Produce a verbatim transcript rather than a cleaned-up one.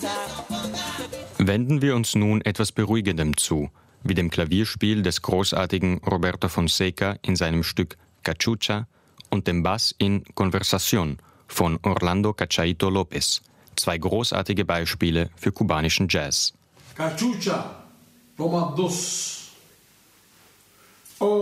Wenden wir uns nun etwas Beruhigendem zu, wie dem Klavierspiel des großartigen Roberto Fonseca in seinem Stück Cachucha und dem Bass in Conversación von Orlando Cachaito López, zwei großartige Beispiele für kubanischen Jazz. Cachucha, toma dos.